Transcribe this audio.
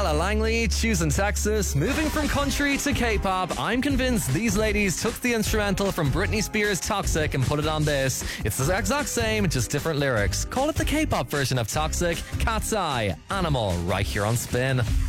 Ella Langley, choosing Texas, moving from country to K-pop. I'm convinced these ladies took the instrumental from Britney Spears' Toxic and put it on this. It's the exact same, just different lyrics. Call it the K-pop version of Toxic. Cat's Eye, Animal, right here on Spin.